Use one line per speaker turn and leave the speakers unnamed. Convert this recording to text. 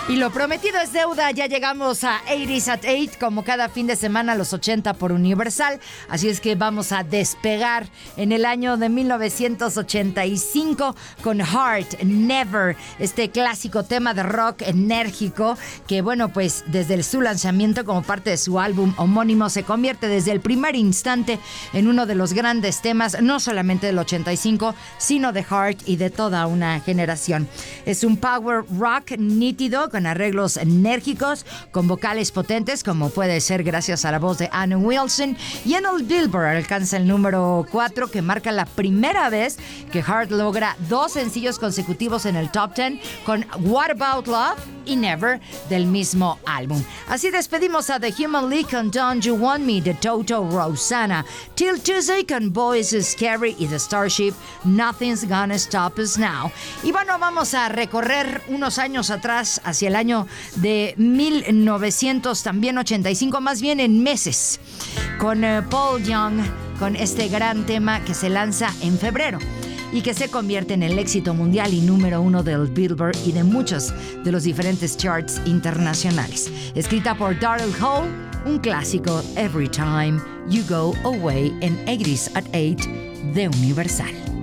Y lo prometido es deuda, ya llegamos a 80s at 8, como cada fin de semana los 80 por Universal, así es que vamos a despegar en el año de 1985 con Heart Never, este clásico tema de rock enérgico que bueno, pues desde su lanzamiento como parte de su álbum homónimo se convierte desde el primer instante en uno de los grandes temas, no solamente del 85, sino de Heart y de toda una generación. Es un power rock nítido con arreglos enérgicos, con vocales potentes, como puede ser gracias a la voz de Ann Wilson, y en el Billboard alcanza el número 4, que marca la primera vez que Heart logra 2 sencillos consecutivos en el top 10 con What About Love y Never del mismo álbum. Así despedimos a The Human League con Don't You Want Me de Toto Rosanna, Till Tuesday con Boys Is Scary y The Starship, Nothing's Gonna Stop Us Now. Y bueno, vamos a recorrer unos años atrás hacia el año de 1985, más bien en meses, con Paul Young, con este gran tema que se lanza en febrero y que se convierte en el éxito mundial y número 1 del Billboard y de muchos de los diferentes charts internacionales. Escrita por Daryl Hall, un clásico, Every Time You Go Away, en 80s at 8 de Universal.